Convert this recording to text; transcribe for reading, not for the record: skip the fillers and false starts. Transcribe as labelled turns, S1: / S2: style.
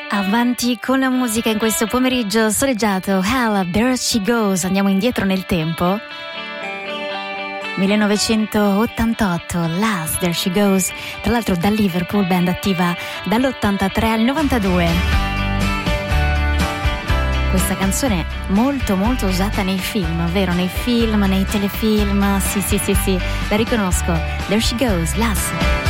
S1: Avanti con la musica in questo pomeriggio soleggiato. Hell, There She Goes. Andiamo indietro nel tempo. 1988, Last, There She Goes. Tra l'altro da Liverpool, band attiva dall'83 al 92. Questa canzone molto molto usata nei film, vero? Nei film, nei telefilm. Sì, la riconosco. There She Goes, Last.